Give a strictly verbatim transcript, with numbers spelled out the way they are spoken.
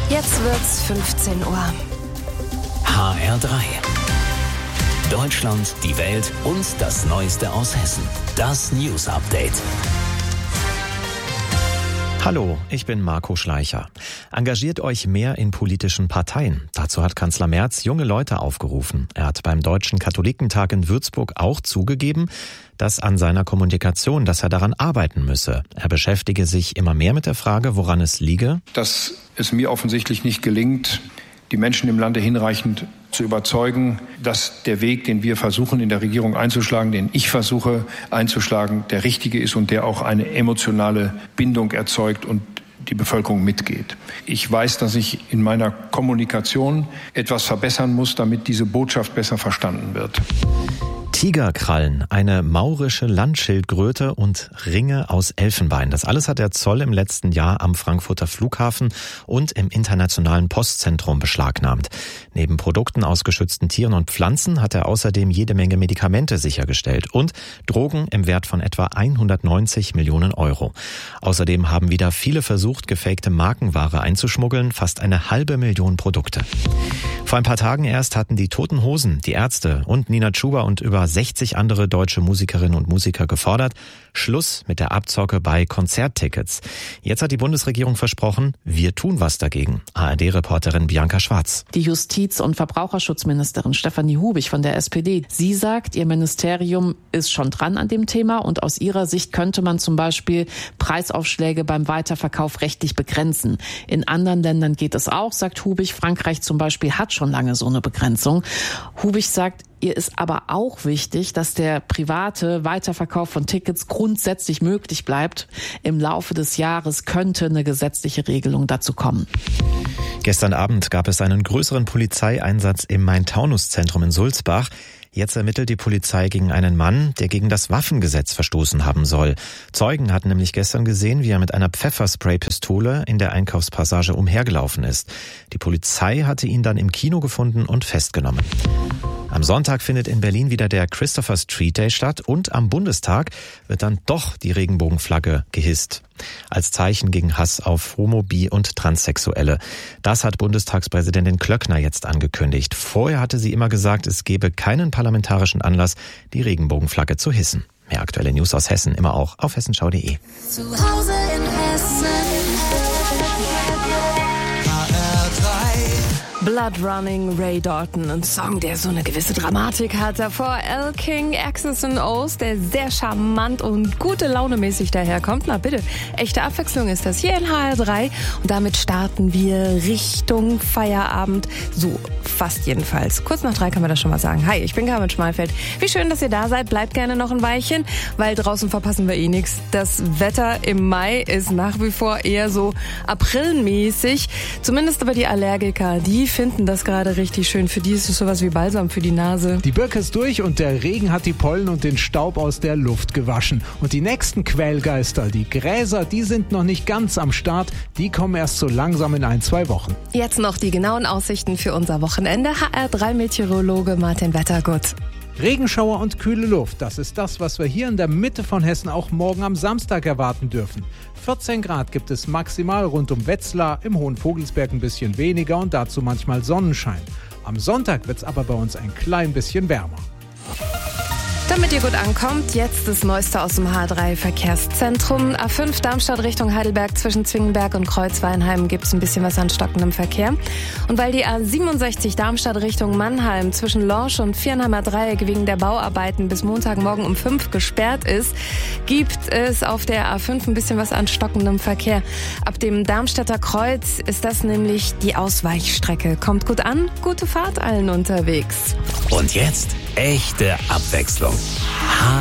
Jetzt wird's fünfzehn Uhr. H R drei. Deutschland, die Welt und das Neueste aus Hessen. Das News Update. Hallo, ich bin Marco Schleicher. Engagiert euch mehr in politischen Parteien. Dazu hat Kanzler Merz junge Leute aufgerufen. Er hat beim Deutschen Katholikentag in Würzburg auch zugegeben, dass an seiner Kommunikation, dass er daran arbeiten müsse. Er beschäftige sich immer mehr mit der Frage, woran es liege. Dass es mir offensichtlich nicht gelingt, die Menschen im Lande hinreichend zu überzeugen, dass der Weg, den wir versuchen in der Regierung einzuschlagen, den ich versuche einzuschlagen, der richtige ist und der auch eine emotionale Bindung erzeugt und die Bevölkerung mitgeht. Ich weiß, dass ich in meiner Kommunikation etwas verbessern muss, damit diese Botschaft besser verstanden wird. Tigerkrallen, eine maurische Landschildkröte und Ringe aus Elfenbein. Das alles hat der Zoll im letzten Jahr am Frankfurter Flughafen und im Internationalen Postzentrum beschlagnahmt. Neben Produkten aus geschützten Tieren und Pflanzen hat er außerdem jede Menge Medikamente sichergestellt und Drogen im Wert von etwa hundertneunzig Millionen Euro. Außerdem haben wieder viele versucht, gefakte Markenware einzuschmuggeln, fast eine halbe Million Produkte. Vor ein paar Tagen erst hatten die Toten Hosen, die Ärzte und Nina Chuba und über sechzig andere deutsche Musikerinnen und Musiker gefordert, Schluss mit der Abzocke bei Konzerttickets. Jetzt hat die Bundesregierung versprochen, wir tun was dagegen. A R D-Reporterin Bianca Schwarz. Die Justiz- und Verbraucherschutzministerin Stefanie Hubig von der S P D. Sie sagt, ihr Ministerium ist schon dran an dem Thema und aus ihrer Sicht könnte man zum Beispiel Preisaufschläge beim Weiterverkauf rechtlich begrenzen. In anderen Ländern geht es auch, sagt Hubig. Frankreich zum Beispiel hat schon lange so eine Begrenzung. Hubig sagt, ihr ist aber auch wichtig, dass der private Weiterverkauf von Tickets grundsätzlich möglich bleibt. Im Laufe des Jahres könnte eine gesetzliche Regelung dazu kommen. Gestern Abend gab es einen größeren Polizeieinsatz im Main-Taunus-Zentrum in Sulzbach. Jetzt ermittelt die Polizei gegen einen Mann, der gegen das Waffengesetz verstoßen haben soll. Zeugen hatten nämlich gestern gesehen, wie er mit einer Pfefferspray-Pistole in der Einkaufspassage umhergelaufen ist. Die Polizei hatte ihn dann im Kino gefunden und festgenommen. Am Sonntag findet in Berlin wieder der Christopher Street Day statt und am Bundestag wird dann doch die Regenbogenflagge gehisst. Als Zeichen gegen Hass auf Homo-, Bi- und Transsexuelle. Das hat Bundestagspräsidentin Klöckner jetzt angekündigt. Vorher hatte sie immer gesagt, es gebe keinen parlamentarischen Anlass, die Regenbogenflagge zu hissen. Mehr aktuelle News aus Hessen immer auch auf hessenschau punkt de. Zu Hause in Hessen. Blood Running, Ray Dalton, ein Song, der so eine gewisse Dramatik hat. Davor L. King, X's and O's, der sehr charmant und gute Launemäßig daherkommt. Na bitte, echte Abwechslung ist das hier in H R drei. Und damit starten wir Richtung Feierabend. So, fast jedenfalls. Kurz nach drei kann man das schon mal sagen. Hi, ich bin Carmen Schmalfeld. Wie schön, dass ihr da seid. Bleibt gerne noch ein Weilchen, weil draußen verpassen wir eh nichts. Das Wetter im Mai ist nach wie vor eher so aprilmäßig. Zumindest aber die Allergiker, die finden das gerade richtig schön. Für die ist es sowas wie Balsam für die Nase. Die Birke ist durch und der Regen hat die Pollen und den Staub aus der Luft gewaschen. Und die nächsten Quellgeister, die Gräser, die sind noch nicht ganz am Start. Die kommen erst so langsam in ein, zwei Wochen. Jetzt noch die genauen Aussichten für unser Wochenende. H R drei Meteorologe Martin Wettergut. Regenschauer und kühle Luft, das ist das, was wir hier in der Mitte von Hessen auch morgen am Samstag erwarten dürfen. vierzehn Grad gibt es maximal rund um Wetzlar, im Hohen Vogelsberg ein bisschen weniger und dazu manchmal Sonnenschein. Am Sonntag wird es aber bei uns ein klein bisschen wärmer. Damit ihr gut ankommt, jetzt das Neueste aus dem H drei Verkehrszentrum. A fünf Darmstadt Richtung Heidelberg zwischen Zwingenberg und Kreuzweinheim gibt es ein bisschen was an stockendem Verkehr. Und weil die A siebenundsechzig Darmstadt Richtung Mannheim zwischen Lorsch und Viernheimer Dreieck wegen der Bauarbeiten bis Montagmorgen um fünf gesperrt ist, gibt es auf der A fünf ein bisschen was an stockendem Verkehr. Ab dem Darmstädter Kreuz ist das nämlich die Ausweichstrecke. Kommt gut an, gute Fahrt allen unterwegs. Und jetzt echte Abwechslung. H